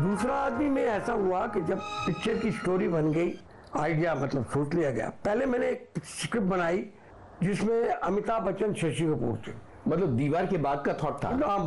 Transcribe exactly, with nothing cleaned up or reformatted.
दूसरा आदमी में ऐसा हुआ कि जब पिक्चर की स्टोरी बन गई, आइडिया मतलब सोच लिया गया, पहले मैंने एक स्क्रिप्ट बनाई जिसमें अमिताभ बच्चन, शशि कपूर थे। मतलब दीवार के बाद का थॉट था। हाँ,